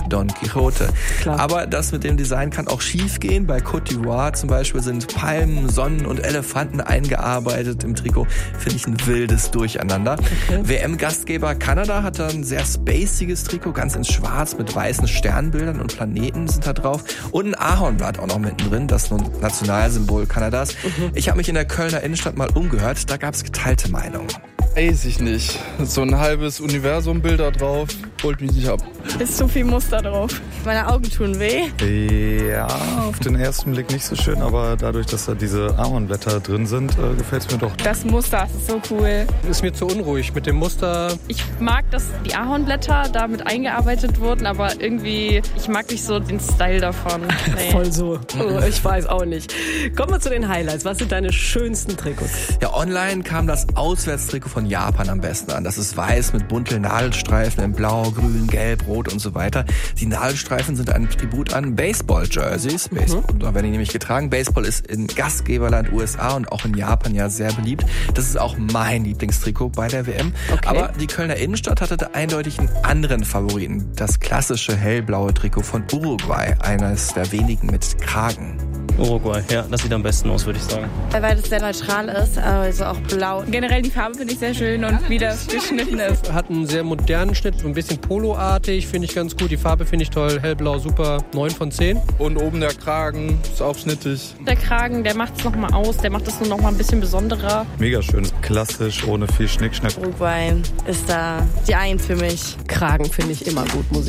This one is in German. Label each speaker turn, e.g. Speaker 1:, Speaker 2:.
Speaker 1: Don Quixote.
Speaker 2: Klar.
Speaker 1: Aber das mit dem Design kann auch schief gehen. Bei Côte d'Ivoire zum Beispiel sind Palmen, Sonnen und Elefanten eingearbeitet im Trikot. Finde ich ein wildes Durcheinander. Okay. WM-Gastgeber Kanada hat da ein sehr spaciges Trikot, ganz in schwarz mit weißen Sternbildern und Planeten sind da drauf. Und ein Ahornblatt auch noch mittendrin, das Nationalsymbol Kanadas. Ich habe mich in der Kölner Innenstadt mal umgehört, da gab es geteilte Meinungen.
Speaker 3: Weiß ich nicht. So ein halbes Universum-Bild da drauf, holt mich nicht ab.
Speaker 4: Ist zu viel Muster drauf. Meine Augen tun weh.
Speaker 5: Ja, auf den ersten Blick nicht so schön, aber dadurch, dass da diese Ahornblätter drin sind, gefällt es mir doch.
Speaker 4: Das Muster, das ist so cool.
Speaker 6: Ist mir zu unruhig mit dem Muster.
Speaker 4: Ich mag, dass die Ahornblätter damit eingearbeitet wurden, aber irgendwie, ich mag nicht so den Style davon. Nee.
Speaker 2: Voll so. Oh, ich weiß auch nicht. Kommen wir zu den Highlights. Was sind deine schönsten Trikots?
Speaker 1: Ja, online kam das Auswärtstrikot von Japan am besten an. Das ist weiß mit bunten Nadelstreifen in Blau, Grün, Gelb, Rot und so weiter. Die Nadelstreifen sind ein Tribut an Baseball-Jerseys. Da werden die nämlich getragen. Baseball ist in Gastgeberland USA und auch in Japan ja sehr beliebt. Das ist auch mein Lieblingstrikot bei der WM.
Speaker 2: Okay.
Speaker 1: Aber die Kölner Innenstadt hatte da eindeutig einen anderen Favoriten. Das klassische hellblaue Trikot von Uruguay. Eines der wenigen mit Kragen.
Speaker 7: Uruguay, ja, das sieht am besten aus, würde ich sagen.
Speaker 4: Weil es sehr neutral ist, also auch blau. Generell die Farbe finde ich sehr schön und wie das geschnitten ist.
Speaker 6: Hat einen sehr modernen Schnitt, so ein bisschen poloartig, finde ich ganz gut. Die Farbe finde ich toll, hellblau, super, 9 von 10.
Speaker 3: Und oben der Kragen ist auch schnittig.
Speaker 4: Der Kragen, der macht es nochmal aus, der macht es nur nochmal ein bisschen besonderer.
Speaker 5: Mega schön, klassisch, ohne viel Schnickschnack.
Speaker 4: Uruguay ist da die Eins für mich.
Speaker 2: Kragen finde ich immer gut, muss ich